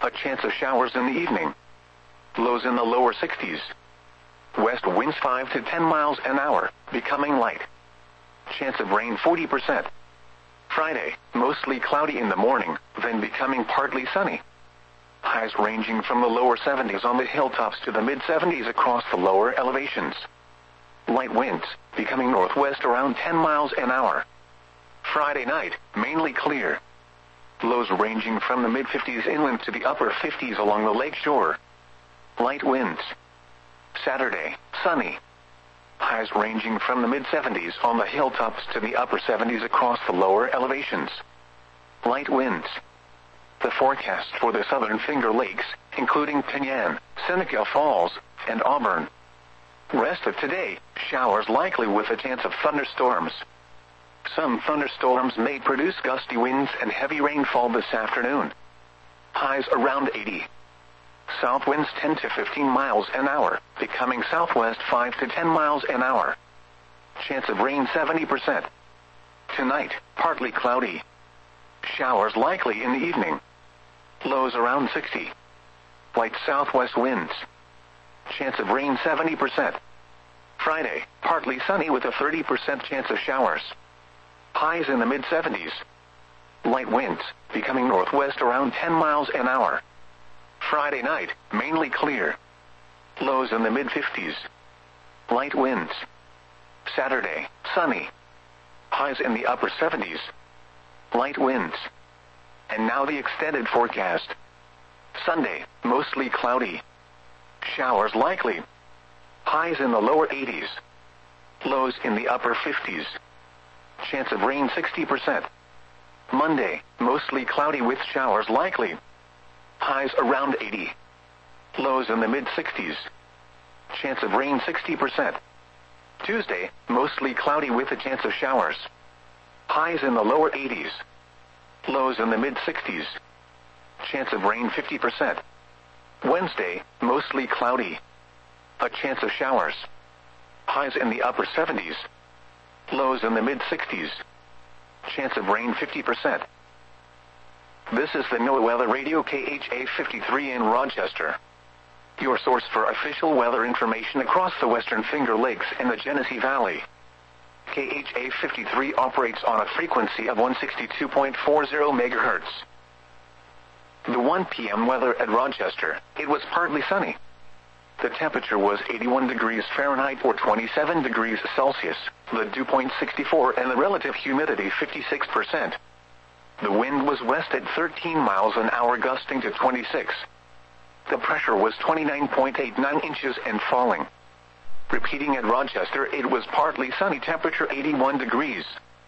A chance of showers in the evening. Lows in the lower 60s. West winds 5 to 10 miles an hour, becoming light. Chance of rain 40%. Friday, mostly cloudy in the morning, then becoming partly sunny. Highs ranging from the lower 70s on the hilltops to the mid-70s across the lower elevations. Light winds, becoming northwest around 10 miles an hour. Friday night, mainly clear. Lows ranging from the mid-50s inland to the upper 50s along the lake shore. Light winds. Saturday, sunny. Highs ranging from the mid-70s on the hilltops to the upper 70s across the lower elevations. Light winds. The forecast for the southern Finger Lakes, including Penyan, Seneca Falls, and Auburn. Rest of today, showers likely with a chance of thunderstorms. Some thunderstorms may produce gusty winds and heavy rainfall this afternoon. Highs around 80. South winds 10 to 15 miles an hour, becoming southwest 5 to 10 miles an hour. Chance of rain 70%. Tonight, partly cloudy. Showers likely in the evening. Lows around 60. Light southwest winds. Chance of rain 70%. Friday, partly sunny with a 30% chance of showers. Highs in the mid-70s. Light winds, becoming northwest around 10 miles an hour. Friday night, mainly clear. Lows in the mid-50s. Light winds. Saturday, sunny. Highs in the upper 70s. Light winds. And now the extended forecast. Sunday, mostly cloudy. Showers likely. Highs in the lower 80s. Lows in the upper 50s. Chance of rain 60%. Monday, mostly cloudy with showers likely. Highs around 80. Lows in the mid-60s. Chance of rain 60%. Tuesday, mostly cloudy with a chance of showers. Highs in the lower 80s. Lows in the mid-60s. Chance of rain 50%. Wednesday, mostly cloudy. A chance of showers. Highs in the upper 70s. Lows in the mid-60s. Chance of rain 50%. This is the NOAA Weather Radio KHA 53 in Rochester. Your source for official weather information across the Western Finger Lakes and the Genesee Valley. KHA 53 operates on a frequency of 162.40 MHz. The 1 p.m. weather at Rochester, it was partly sunny. The temperature was 81 degrees Fahrenheit or 27 degrees Celsius, the dew point 64 and the relative humidity 56%. The wind was west at 13 miles an hour gusting to 26. The pressure was 29.89 inches and falling. Repeating at Rochester, it was partly sunny, temperature 81 degrees.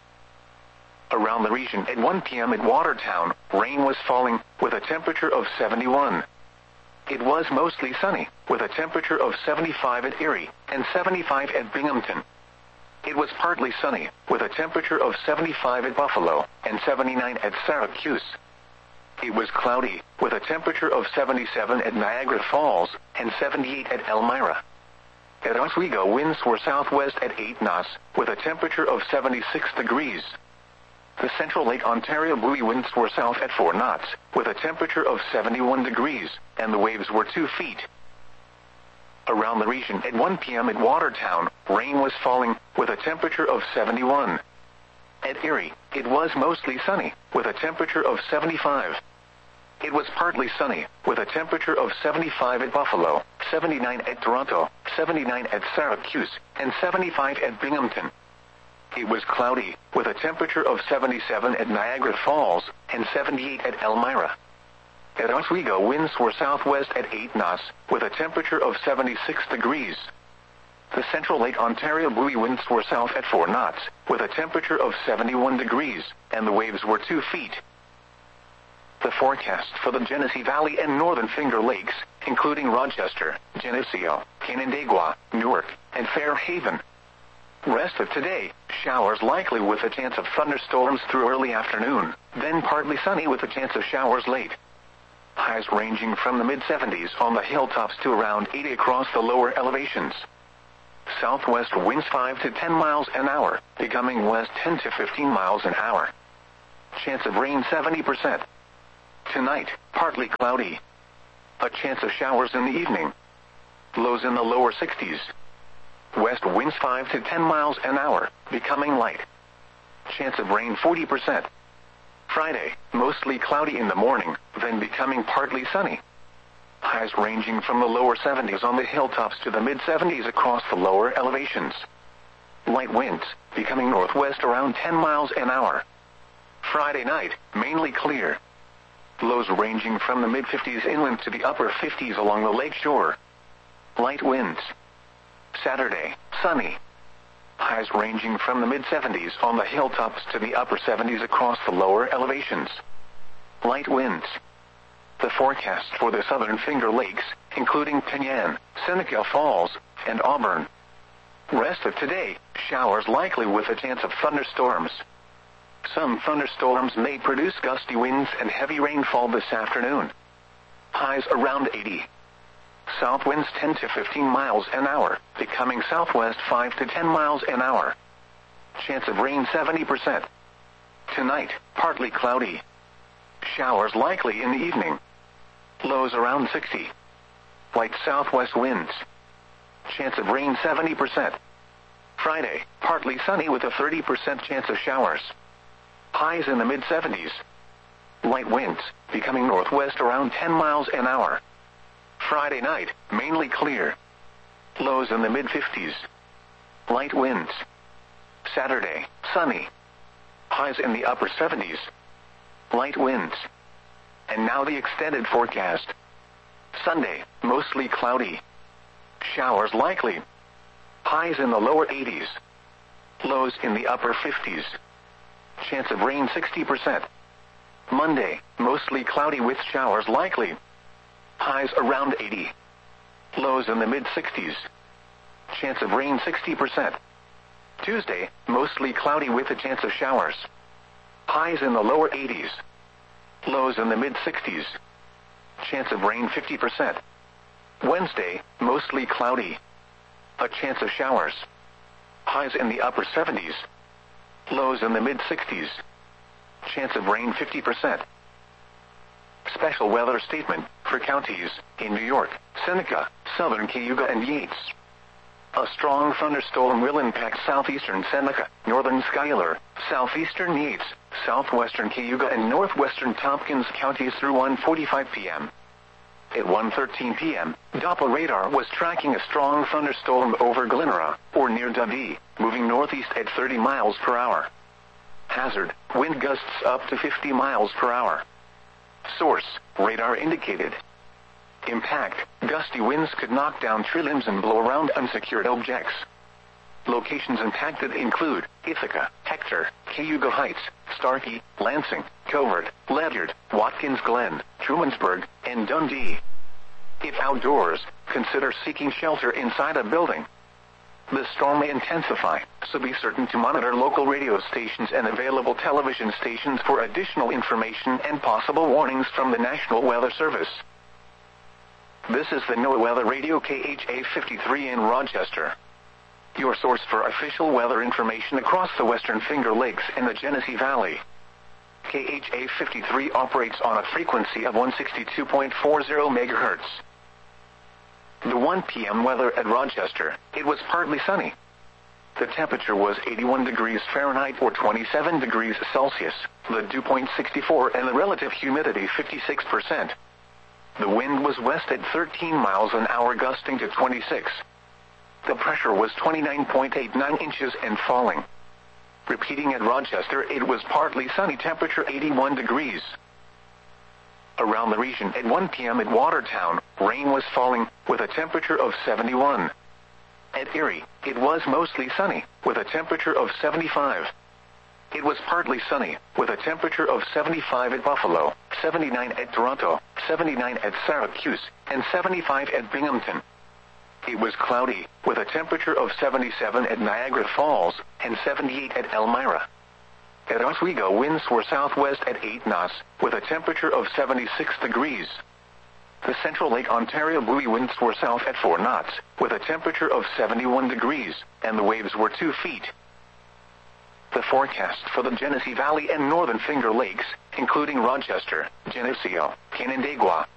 Around the region at 1 p.m. at Watertown, rain was falling, with a temperature of 71. It was mostly sunny, with a temperature of 75 at Erie, and 75 at Binghamton. It was partly sunny, with a temperature of 75 at Buffalo, and 79 at Syracuse. It was cloudy, with a temperature of 77 at Niagara Falls, and 78 at Elmira. At Oswego, winds were southwest at 8 knots, with a temperature of 76 degrees. The Central Lake Ontario buoy winds were south at 4 knots, with a temperature of 71 degrees, and the waves were 2 feet. Around the region at 1 p.m. at Watertown, rain was falling, with a temperature of 71. At Erie, it was mostly sunny, with a temperature of 75. It was partly sunny, with a temperature of 75 at Buffalo, 79 at Toronto, 79 at Syracuse, and 75 at Binghamton. It was cloudy, with a temperature of 77 at Niagara Falls, and 78 at Elmira. At Oswego, winds were southwest at 8 knots, with a temperature of 76 degrees. The Central Lake Ontario buoy winds were south at 4 knots, with a temperature of 71 degrees, and the waves were 2 feet. The forecast for the Genesee Valley and Northern Finger Lakes, including Rochester, Geneseo, Canandaigua, Newark, and Fairhaven. Rest of today, showers likely with a chance of thunderstorms through early afternoon, then partly sunny with a chance of showers late. Highs ranging from the mid-70s on the hilltops to around 80 across the lower elevations. Southwest winds 5 to 10 miles an hour, becoming west 10 to 15 miles an hour. Chance of rain 70%. Tonight, partly cloudy. A chance of showers in the evening. Lows in the lower 60s. West winds 5 to 10 miles an hour, becoming light. Chance of rain 40%. Friday, mostly cloudy in the morning, then becoming partly sunny. Highs ranging from the lower 70s on the hilltops to the mid-70s across the lower elevations. Light winds, becoming northwest around 10 miles an hour. Friday night, mainly clear. Lows ranging from the mid-50s inland to the upper 50s along the lake shore. Light winds. Saturday, sunny. Highs ranging from the mid-70s on the hilltops to the upper 70s across the lower elevations. Light winds. The forecast for the southern Finger Lakes, including Penyan, Seneca Falls, and Auburn. Rest of today, showers likely with a chance of thunderstorms. Some thunderstorms may produce gusty winds and heavy rainfall this afternoon. Highs around 80. South winds 10 to 15 miles an hour, becoming southwest 5 to 10 miles an hour. Chance of rain 70%. Tonight, partly cloudy. Showers likely in the evening. Lows around 60. Light southwest winds. Chance of rain 70%. Friday, partly sunny with a 30% chance of showers. Highs in the mid-70s. Light winds, becoming northwest around 10 miles an hour. Friday night, mainly clear. Lows in the mid-50s. Light winds. Saturday, sunny. Highs in the upper 70s. Light winds. And now the extended forecast. Sunday, mostly cloudy. Showers likely. Highs in the lower 80s. Lows in the upper 50s. Chance of rain 60%. Monday, mostly cloudy with showers likely. Highs around 80. Lows in the mid-60s. Chance of rain 60%. Tuesday, mostly cloudy with a chance of showers. Highs in the lower 80s. Lows in the mid-60s. Chance of rain 50%. Wednesday, mostly cloudy. A chance of showers. Highs in the upper 70s. Lows in the mid-60s. Chance of rain 50%. Special weather statement for counties in New York, Seneca, southern Cayuga, and Yates. A strong thunderstorm will impact southeastern Seneca, northern Schuyler, southeastern Yates, southwestern Cayuga, and northwestern Tompkins counties through 1:45 p.m. At 1:13 p.m., Doppler radar was tracking a strong thunderstorm over Glenora, or near Dundee, moving northeast at 30 miles per hour. Hazard, wind gusts up to 50 miles per hour. Source, radar indicated. Impact, gusty winds could knock down tree limbs and blow around unsecured objects. Locations impacted include Ithaca, Hector, Cayuga Heights, Starkey, Lansing, Covert, Ledyard, Watkins Glen, Trumansburg, and Dundee. If outdoors, consider seeking shelter inside a building. The storm may intensify, so be certain to monitor local radio stations and available television stations for additional information and possible warnings from the National Weather Service. This is the NOAA Weather Radio KHA 53 in Rochester, your source for official weather information across the Western Finger Lakes and the Genesee Valley. KHA 53 operates on a frequency of 162.40 MHz. The 1 p.m. weather at Rochester, it was partly sunny. The temperature was 81 degrees Fahrenheit or 27 degrees Celsius, the dew point 64 and the relative humidity 56%. The wind was west at 13 miles an hour gusting to 26. The pressure was 29.89 inches and falling. Repeating at Rochester, it was partly sunny, temperature 81 degrees. Around the region at 1 p.m. at Watertown, rain was falling, with a temperature of 71. At Erie, it was mostly sunny, with a temperature of 75. It was partly sunny, with a temperature of 75 at Buffalo, 79 at Toronto, 79 at Syracuse, and 75 at Binghamton. It was cloudy, with a temperature of 77 at Niagara Falls, and 78 at Elmira. At Oswego, winds were southwest at 8 knots, with a temperature of 76 degrees. The Central Lake Ontario buoy winds were south at 4 knots, with a temperature of 71 degrees, and the waves were 2 feet. The forecast for the Genesee Valley and Northern Finger Lakes, including Rochester, Geneseo, Canandaigua,